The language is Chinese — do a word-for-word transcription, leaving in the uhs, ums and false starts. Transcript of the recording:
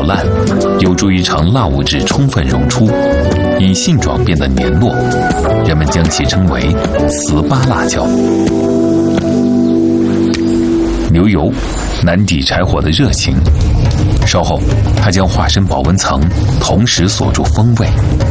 捣烂，有助于肠蜡物质充分溶出，以性状变得黏络，人们将其称为糍粑辣椒。牛油难抵柴火的热情，稍后它将化身保温层，同时锁住风味。